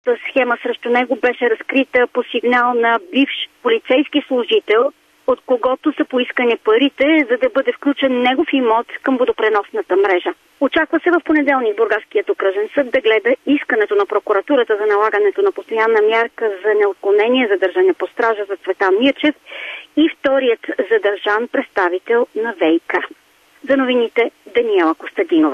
Схема срещу него беше разкрита по сигнал на бивш полицейски служител, от когото са поискани парите, за да бъде включен негов имот към водопреносната мрежа. Очаква се в понеделник Бургаският окръжен съд да гледа искането на прокуратурата за налагането на постоянна мярка за неотклонение задържане по стража за Цветан Мирчев и вторият задържан представител на ВиК. За новините Даниела Костадинова.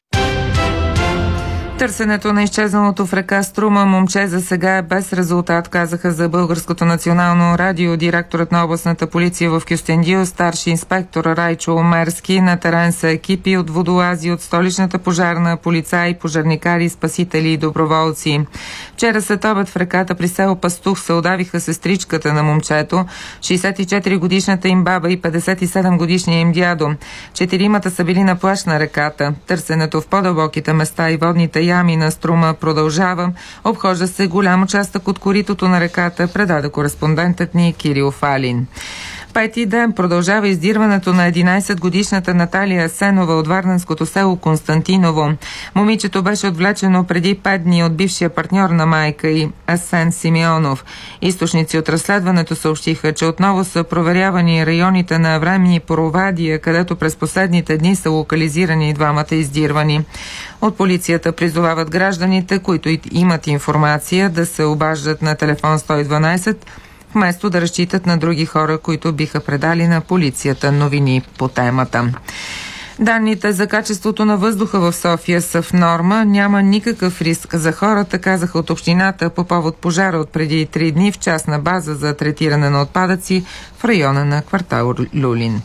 Търсенето на изчезналото в река Струма момче за сега е без резултат, казаха за Българското национално радио директорът на областната полиция в Кюстендил, старши инспектор Райчо Омерски. На терен са екипи от водолази, от столичната пожарна, полицаи, пожарникари, спасители и доброволци. Вчера след обед в реката при село Пастух се удавиха сестричката на момчето, 64-годишната им баба и 57-годишния им дядо. Четиримата са били на плаж на реката. Търсенето в по-дълбоките места и водните ями на Струма продължава. Обхожда се голям участък от коритото на реката, предаде кореспондентът ни Кирил Фалин. Пети ден продължава издирването на 11-годишната Наталия Асенова от варненското село Константиново. Момичето беше отвлечено преди 5 дни от бившия партньор на майка й, Асен Симеонов. Източници от разследването съобщиха, че отново са проверявани районите на Аврами и Провадия, където през последните дни са локализирани двамата издирвани. От полицията призовават гражданите, които имат информация, да се обаждат на телефон 112, вместо да разчитат на други хора, които биха предали на полицията новини по темата. Данните за качеството на въздуха в София са в норма. Няма никакъв риск за хората, казаха от общината по повод пожара от преди 3 дни в частна база за третиране на отпадъци в района на квартал Люлин.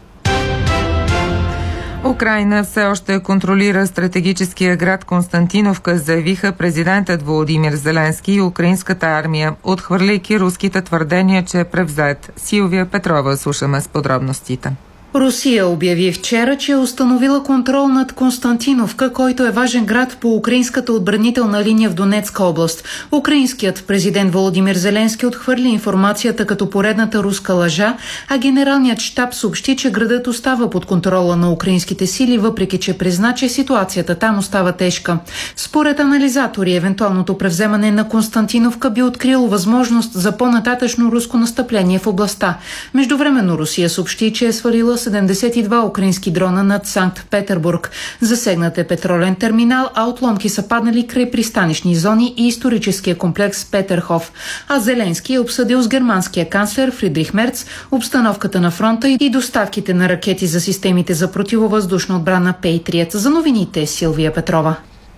Украйна все още контролира стратегическия град Константиновка, заявиха президентът Володимир Зеленски и украинската армия, отхвърляйки руските твърдения, че е превзет. Силвия Петрова, слушаме с подробностите. Русия обяви вчера, че е установила контрол над Константиновка, който е важен град по украинската отбранителна линия в Донецка област. Украинският президент Володимир Зеленски отхвърли информацията като поредната руска лъжа, а генералният щаб съобщи, че градът остава под контрола на украинските сили, въпреки че призна, че ситуацията там остава тежка. Според анализатори, евентуалното превземане на Константиновка би открило възможност за по-нататъчно руско настъпление в областта. Междувременно Русия съобщи, че е свалила 72 украински дрона над Санкт-Петербург. Засегнат е петролен терминал, а отломки са паднали край пристанищни зони и историческия комплекс Петерхоф. А Зеленски е обсъдил с германския канцлер Фридрих Мерц обстановката на фронта и доставките на ракети за системите за противовъздушна отбрана Пейтрият. За новините Силвия Петрова.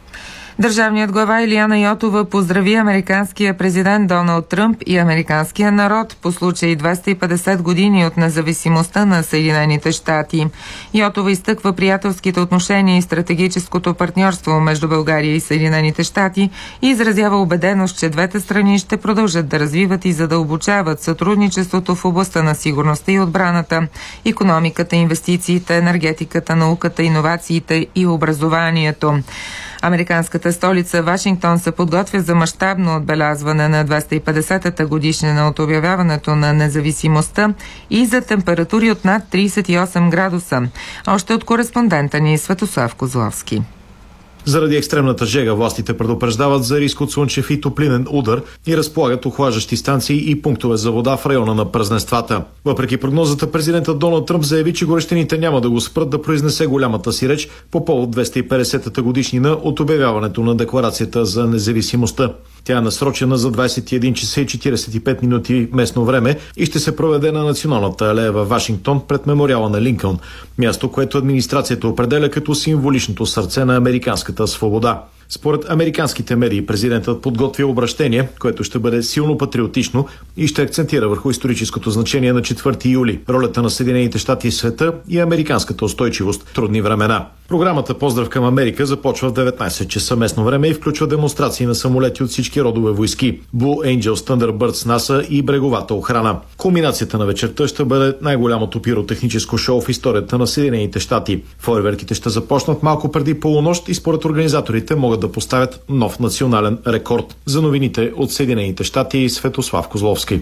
Държавният глава Илияна Йотова поздрави американския президент Доналд Тръмп и американския народ по случай 250 години от независимостта на Съединените щати. Йотова изтъква приятелските отношения и стратегическото партньорство между България и Съединените щати и изразява убеденост, че двете страни ще продължат да развиват и задълбочават сътрудничеството в областта на сигурността и отбраната, икономиката, инвестициите, енергетиката, науката, иновациите и образованието. Американската столица Вашингтон се подготвя за мащабно отбелязване на 250-та годишнина от обявяването на независимостта и за температури от над 38 градуса. Още от кореспондента ни Светослав Козловски. Заради екстремната жега властите предупреждават за риск от слънчев и топлинен удар и разполагат охлаждащи станции и пунктове за вода в района на празненствата. Въпреки прогнозата, президентът Доналд Тръмп заяви, че горещините няма да го спрат да произнесе голямата си реч по повод 250-та годишнина от обявяването на декларацията за независимостта. Тя е насрочена за 21 часа и 45 минути местно време и ще се проведе на Националната алея във Вашингтон пред мемориала на Линкълн, място, което администрацията определя като символичното сърце на американската свобода. Според американските медии, президентът подготвя обращение, което ще бъде силно патриотично и ще акцентира върху историческото значение на 4 юли, ролята на Съединените щати и света и американската устойчивост в трудни времена. Програмата "Поздрав към Америка" започва в 19 часа местно време и включва демонстрации на самолети от всички родове войски, Blue Angels, Thunderbirds, НАСА и бреговата охрана. Кулминацията на вечерта ще бъде най-голямото пиротехническо шоу в историята на Съединените щати. Фойерверките ще започнат малко преди полунощ и според организаторите могат да поставят нов национален рекорд. За новините от Съединените щати Светослав Козловски.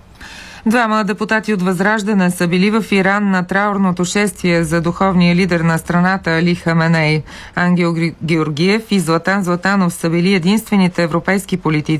Двама депутати от Възраждане са били в Иран на траурното шествие за духовния лидер на страната Али Хаменей. Ангел Георгиев и Златан Златанов са били единствените европейски политици,